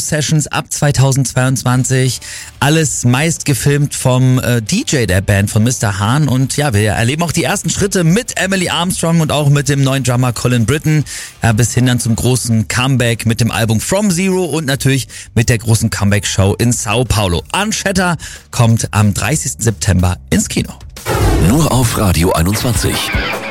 Studio-Sessions ab 2022. Alles meist gefilmt vom DJ der Band, von Mr. Hahn. Und ja, wir erleben auch die ersten Schritte mit Emily Armstrong und auch mit dem neuen Drummer Colin Britton. Ja, bis hin dann zum großen Comeback mit dem Album From Zero und natürlich mit der großen Comeback-Show in Sao Paulo. Unshatter kommt am 30. September ins Kino. Nur auf Radio 21.